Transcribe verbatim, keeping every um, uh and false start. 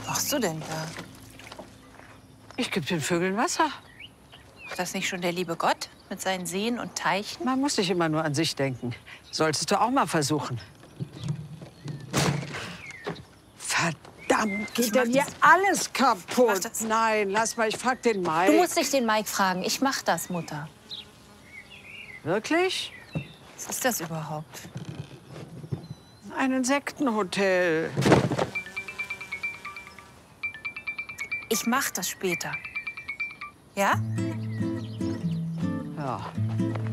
machst du denn da? Ich gebe den Vögeln Wasser. Macht das nicht schon der liebe Gott mit seinen Seen und Teichen? Man muss nicht immer nur an sich denken. Solltest du auch mal versuchen. Verdammt, geht denn hier alles kaputt? Nein, lass mal, ich frag den Mike. Du musst nicht den Mike fragen. Ich mach das, Mutter. Wirklich? Was ist das überhaupt? Ein Insektenhotel. Ich mach das später. Ja? Ja.